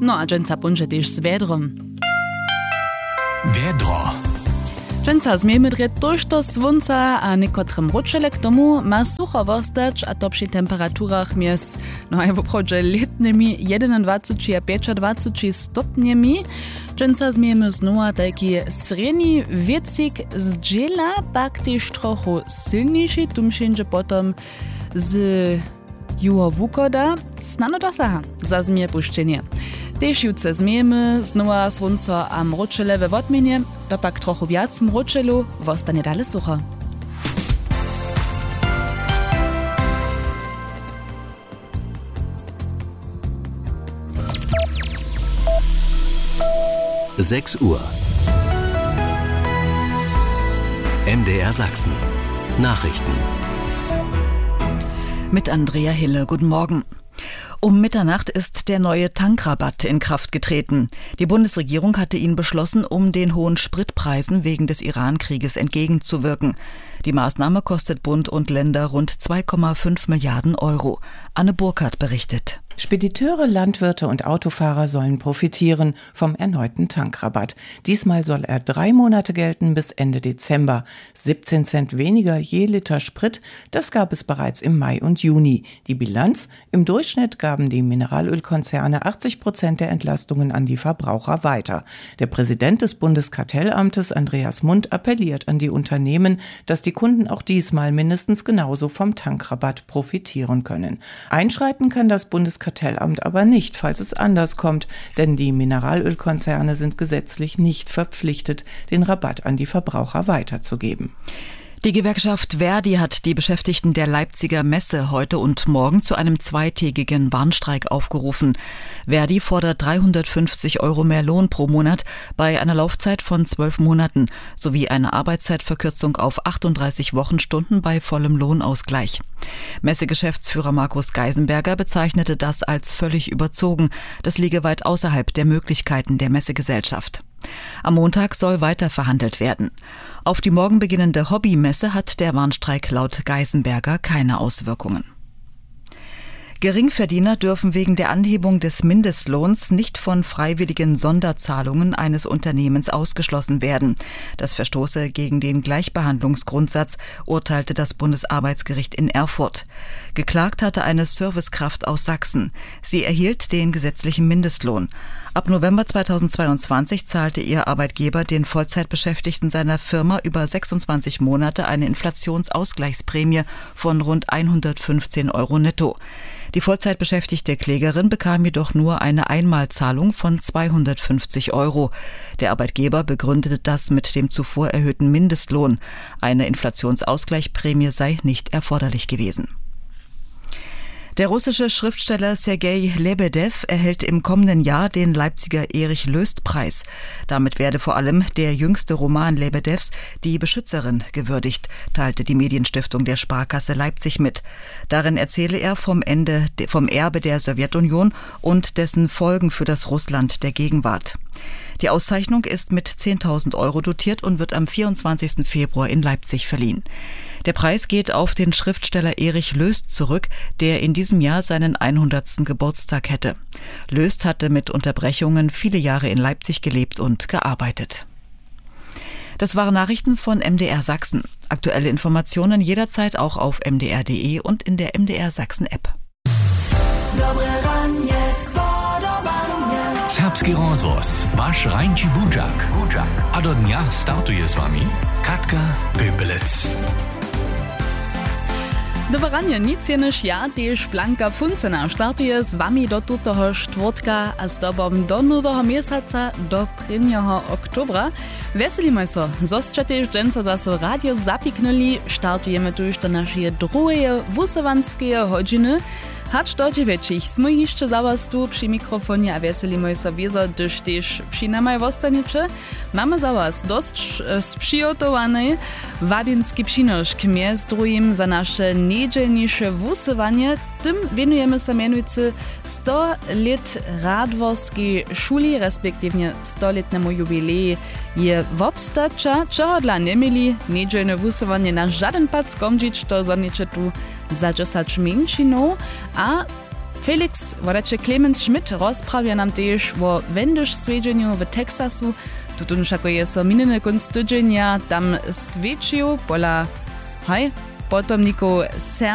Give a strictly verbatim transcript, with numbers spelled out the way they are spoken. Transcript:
No a dżęca punże też z wiadrom. Wiadro. Dżęca zmiemy dre tożto słonca, a niekotrym ruczele k tomu ma sucho wostać, a to przy temperaturach mies, no a w obchodzie letnymi dwadzieścia jeden a dwadzieścia stopniami. Dżęca zmiemy znowu taki sredni wiecik z dżela, pak też trochę silniejszy, tum wszędzie potom z juho-wukoda snano dosaha za zmije puszczenie. Tež jutce zmijemy, znowa słonco a mročele we wotmienie, to pak trochu viac mročelu wostanie dale sucho. sechs Uhr. M D R Sachsen. Nachrichten. Mit Andrea Hille, guten Morgen. Um Mitternacht ist der neue Tankrabatt in Kraft getreten. Die Bundesregierung hatte ihn beschlossen, um den hohen Spritpreisen wegen des Iran-Krieges entgegenzuwirken. Die Maßnahme kostet Bund und Länder rund zwei Komma fünf Milliarden Euro. Anne Burkhardt berichtet. Spediteure, Landwirte und Autofahrer sollen profitieren vom erneuten Tankrabatt. Diesmal soll er drei Monate gelten bis Ende Dezember. siebzehn Cent weniger je Liter Sprit, das gab es bereits im Mai und Juni. Die Bilanz: Im Durchschnitt gaben die Mineralölkonzerne achtzig Prozent der Entlastungen an die Verbraucher weiter. Der Präsident des Bundeskartellamtes, Andreas Mund, appelliert an die Unternehmen, dass die Kunden auch diesmal mindestens genauso vom Tankrabatt profitieren können. Einschreiten kann das Bundeskartellamt Kartellamt aber nicht, falls es anders kommt, denn die Mineralölkonzerne sind gesetzlich nicht verpflichtet, den Rabatt an die Verbraucher weiterzugeben. Die Gewerkschaft Verdi hat die Beschäftigten der Leipziger Messe heute und morgen zu einem zweitägigen Warnstreik aufgerufen. Verdi fordert dreihundertfünfzig Euro mehr Lohn pro Monat bei einer Laufzeit von zwölf Monaten sowie eine Arbeitszeitverkürzung auf achtunddreißig Wochenstunden bei vollem Lohnausgleich. Messegeschäftsführer Markus Geisenberger bezeichnete das als völlig überzogen. Das liege weit außerhalb der Möglichkeiten der Messegesellschaft. Am Montag soll weiter verhandelt werden. Auf die morgen beginnende Hobbymesse hat der Warnstreik laut Geisenberger keine Auswirkungen. Geringverdiener dürfen wegen der Anhebung des Mindestlohns nicht von freiwilligen Sonderzahlungen eines Unternehmens ausgeschlossen werden. Das verstoße gegen den Gleichbehandlungsgrundsatz, urteilte das Bundesarbeitsgericht in Erfurt. Geklagt hatte eine Servicekraft aus Sachsen. Sie erhielt den gesetzlichen Mindestlohn. Ab November zweitausendzweiundzwanzig zahlte ihr Arbeitgeber den Vollzeitbeschäftigten seiner Firma über sechsundzwanzig Monate eine Inflationsausgleichsprämie von rund hundertfünfzehn Euro netto. Die Vollzeitbeschäftigte Klägerin bekam jedoch nur eine Einmalzahlung von zweihundertfünfzig Euro. Der Arbeitgeber begründete das mit dem zuvor erhöhten Mindestlohn. Eine Inflationsausgleichsprämie sei nicht erforderlich gewesen. Der russische Schriftsteller Sergei Lebedew erhält im kommenden Jahr den Leipziger Erich-Löst-Preis. Damit werde vor allem der jüngste Roman Lebedews, Die Beschützerin, gewürdigt, teilte die Medienstiftung der Sparkasse Leipzig mit. Darin erzähle er vom Ende, vom Erbe der Sowjetunion und dessen Folgen für das Russland der Gegenwart. Die Auszeichnung ist mit zehntausend Euro dotiert und wird am vierundzwanzigsten Februar in Leipzig verliehen. Der Preis geht auf den Schriftsteller Erich Löst zurück, der in diesem Jahr seinen hundertsten Geburtstag hätte. Löst hatte mit Unterbrechungen viele Jahre in Leipzig gelebt und gearbeitet. Das waren Nachrichten von M D R Sachsen. Aktuelle Informationen jederzeit auch auf m d r punkt d e und in der M D R Sachsen App. Serbski rozvoz, vaš Rajnči Budžak. A do dnia startuje s vami Katka Pöpelec. Dobranie, nic jeniž ja, tiež Blanka Funcena startuje s vami do tutoho štvrtka a s dobom do nového miesaca, do prvního oktobra. Veselíme sa, zosťa tiež dženca zase radio zapiknuli, startujeme tu už do našej druhej vusovanskej hodiny. Hač do dziewięciu sme jeszcze za was tu przy mikrofonie a veselíme sa wiezo, gdyż też przynajmniej wostaniecie. Mamy za was dość sprzygotowane wabinski przynoszk, między drugim za nasze niedzielniejsze wusywanie. Tym wienujemy się mianujcy sto lat Radworskiej szuli, respektywnie sto-letnemu jubileju je wobstacza, czego dla nie mieli niedzielne wusywanie na żaden pad skomdzić, to zonicze tu za dziesięć minut, a Felix, wadacie Clemens Schmidt rozprawia nam też o wendysz swiedzieniu w Teksasu. Tutun szako je so mininy kunst tydzienia tam swiedziu pola haj, potomniku ser